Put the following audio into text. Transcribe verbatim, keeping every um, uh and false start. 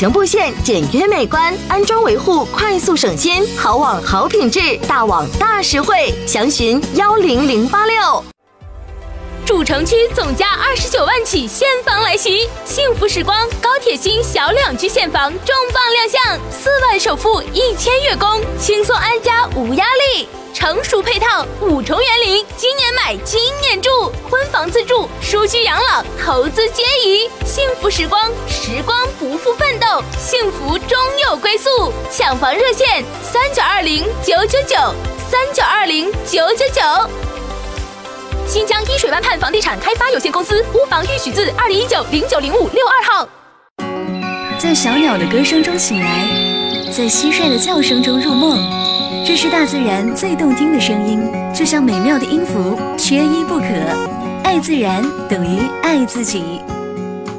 前布线，简约美观，安装维护快速省心，好网好品质，大网大实惠。详询幺零零八六。 主城区总价二十九万起现房来袭，幸福时光高铁新小两居现房重磅亮相，四万首付，一千月供，轻松安家无压力。成熟配套，五重园林，今年买今年住，婚房自住，舒居养老，投资皆宜。幸福时光，时光不负奋斗，幸福终有归宿。抢房热线：三九二零九九九，三九二零九九九。新疆依水湾畔房地产开发有限公司，屋房预许字二零一九零九零五六二号。 在小鸟的歌声中醒来，在蟋蟀的叫声中入梦。这是大自然最动听的声音，就像美妙的音符，缺一不可。爱自然等于爱自己。